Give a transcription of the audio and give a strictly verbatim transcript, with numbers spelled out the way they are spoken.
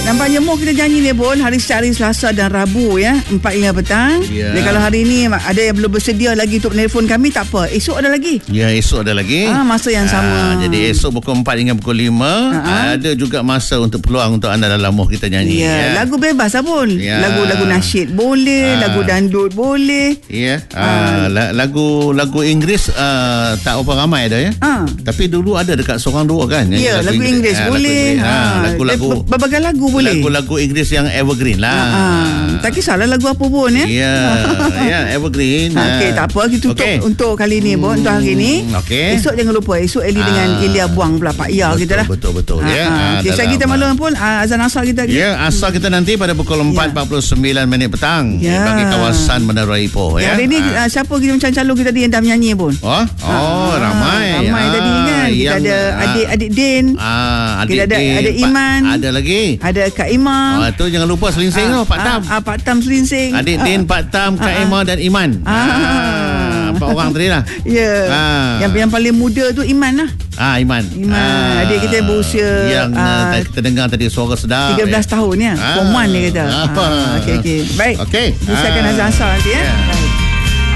Nampaknya Moh kita nyanyi ni pun hari hari Selasa dan Rabu ya, empat hingga petang. Ya. Jadi kalau hari ni ada yang belum bersedia lagi untuk menelpon kami, tak apa. Esok ada lagi. Ya, esok ada lagi. Ah, masa yang sama. Ah, jadi esok pukul empat hingga pukul lima Ah, ada juga masa untuk peluang untuk anda dalam Moh kita nyanyi. Ya, Ya. lagu bebas lah pun. Ya. Lagu-lagu nasyid boleh, Ah. lagu dandut boleh. Ya. Ah, la- lagu lagu Inggeris ah, tak apa ramai dah ya. Ah. Tapi dulu ada dekat seorang dua kan. nyanyi Ya, lagu Inggeris Ah, boleh. Lagu, Inggeris. Ah, Ah, lagu-lagu eh, berbagai lagu boleh. Lagu-lagu Inggeris yang evergreen lah. Ah, tak kisahlah lagu apa pun ya. Ya, ya evergreen. Okey, tak apa, kita tutup Okey. untuk kali ni pun, untuk hari ni. Hmm, okey. Esok jangan lupa, esok Eli dengan Ah. Ilya buang pula Pak Ya Betul, kita lah. betul, betul, Ah, ya. ah. Ah, Okey, saya dalam, kita malam pun ah, azan asar kita. Ya, asal kita nanti pada pukul empat empat puluh sembilan minit petang Ya. bagi kawasan Menara Ipoh Ya, ya. hari ni Ah. ah, siapa kita macam calon kita tadi yang dah menyanyi pun? Oh, oh Ah, ramai. Ramai Ah, tadi kan. Kita yang, ada ah, adik-adik Din. Ah, adik Kita ada- Din, ada Pak- Iman. Ada lagi. Ada Kak Imam. Ah, tu jangan lupa selingsing tu, Pak Tam. Ah, ah, Pak Tam Selinsing. Adik Ah, Din, Pak Tam, Kak ah, Emma dan Iman. Ah. Ah, empat orang tadi lah. Ya. Ah. Yang yang paling muda tu Iman lah. Ah, Iman. Iman. Ah, Adik kita berusia, yang ah, uh, kita dengar tadi suara sedap. tiga belas tahun ya. Ah. Form one dia kata. Ah. Ah, okey okey. Baik. Okey. Kita siapkan Ah. azan asar nanti ya. Ya. Baik.